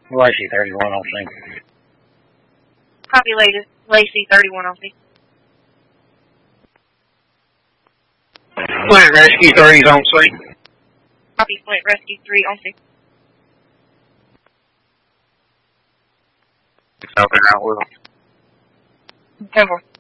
Lacey 31 on scene. Copy, Lacey 31 on scene. Flint Rescue 3's on scene. Copy, Flint Rescue 3 on scene. Helping out with them. 10-4.